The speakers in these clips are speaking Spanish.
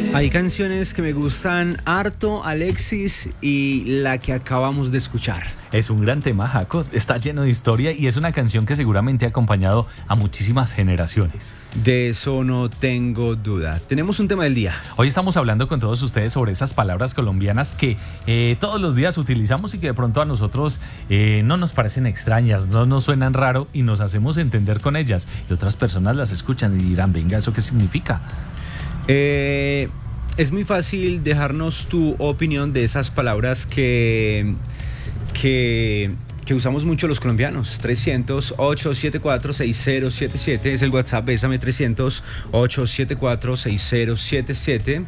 Hay canciones que me gustan harto, Alexis, y la que acabamos de escuchar. Es un gran tema, Jaco, está lleno de historia y es una canción que seguramente ha acompañado a muchísimas generaciones. De eso no tengo duda. Tenemos un tema del día. Hoy estamos hablando con todos ustedes sobre esas palabras colombianas que todos los días utilizamos y que de pronto a nosotros no nos parecen extrañas, no nos suenan raro y nos hacemos entender con ellas. Y otras personas las escuchan y dirán, venga, ¿eso qué significa? Es muy fácil dejarnos tu opinión de esas palabras que usamos mucho los colombianos. 300-874-6077 es el WhatsApp. Bésame 300-874-6077.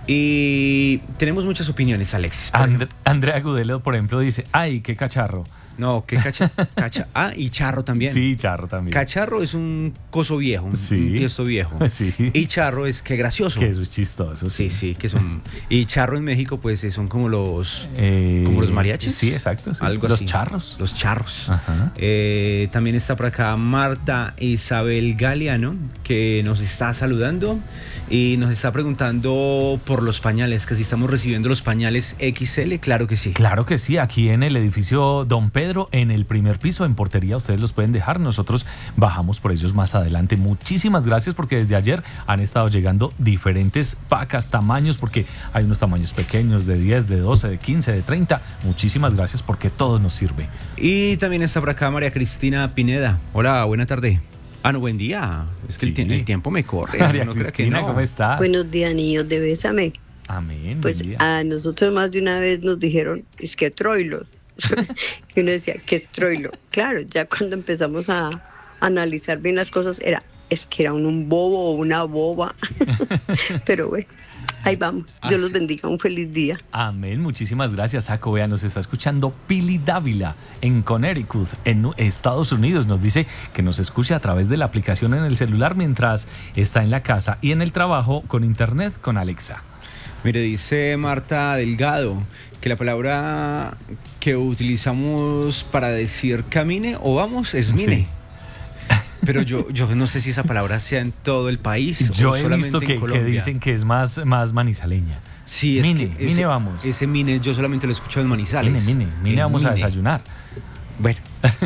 Y tenemos muchas opiniones, Alex. Andrea Gudelo, por ejemplo, dice, ¡ay, qué cacharro! No, qué cacha. Ah, y charro también. Sí, charro también. Cacharro es un coso viejo, un tiesto viejo. Sí. Y charro es qué gracioso. Que eso es chistoso. Sí, que son. Y charro en México, pues son como los mariachis. Sí, exacto. Sí. Algo los así. charros. Los charros. Ajá. También está por acá Marta Isabel Galeano, que nos está saludando y nos está preguntando por los pañales, que si estamos recibiendo los pañales XL. Claro que sí. Claro que sí, aquí en el edificio Don Pedro, en el primer piso, en portería, ustedes los pueden dejar, nosotros bajamos por ellos más adelante. Muchísimas gracias porque desde ayer han estado llegando diferentes pacas, tamaños, porque hay unos tamaños pequeños de 10, de 12, de 15, de 30. Muchísimas gracias porque todo nos sirve. Y también está por acá María Cristina Pineda. Hola, buena tarde. No, buen día. Es que Sí. el tiempo me corre. María no crea que Cristina, no. ¿cómo estás? Buenos días, niños de Bésame. Amén. Pues buen día. a nosotros más de una vez nos dijeron, es que troilo. Y uno decía, ¿qué es troilo? Claro, ya cuando empezamos a analizar bien las cosas, es que era un bobo o una boba. Pero bueno, ahí vamos. Dios los bendiga, un feliz día. Amén, muchísimas gracias, Saco. Vea, nos está escuchando Pili Dávila en Connecticut, en Estados Unidos. Nos dice que nos escucha a través de la aplicación en el celular mientras está en la casa y en el trabajo con internet con Alexa. Mire, dice Marta Delgado que la palabra que utilizamos para decir camine o vamos es mine. Sí. Pero yo no sé si esa palabra sea en todo el país Yo o he solamente visto en que Colombia. dicen que es más manizaleña. Sí, es mine, que mine vamos. Ese mine yo solamente lo he escuchado en Manizales. Mine vamos a desayunar. Bueno.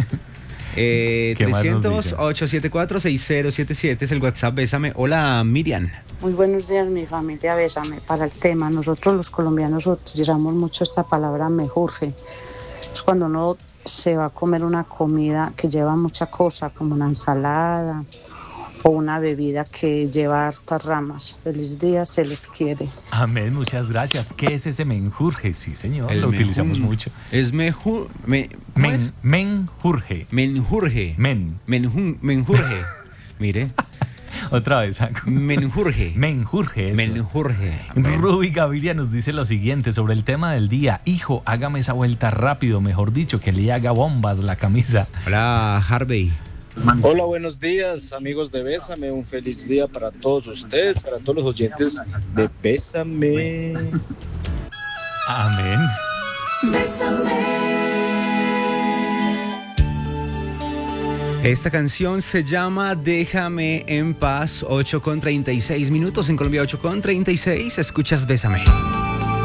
¿Qué más nos dicen? 300-874-6077 es el WhatsApp. Bésame. Hola, Miriam. Muy buenos días, mi familia. Bésame. Para el tema, nosotros los colombianos utilizamos mucho esta palabra mejurje. Es cuando uno se va a comer una comida que lleva mucha cosa, como una ensalada o una bebida que lleva hartas ramas. Feliz día, se les quiere. Amén, muchas gracias. ¿Qué es ese menjurje? Sí, señor, lo utilizamos mucho. Es menjurje. Menjurje. Menjurje. Mire. Otra vez. Menjurje. Menjurje. Menjurje. Ruby Gaviria nos dice lo siguiente sobre el tema del día. Hijo, hágame esa vuelta rápido, mejor dicho, que le haga bombas la camisa. Hola, Harvey. Hola, buenos días, amigos de Bésame. Un feliz día para todos ustedes, para todos los oyentes de Bésame. Amén. Esta canción se llama Déjame en paz. 8:36 minutos en Colombia, 8:36. Escuchas Bésame.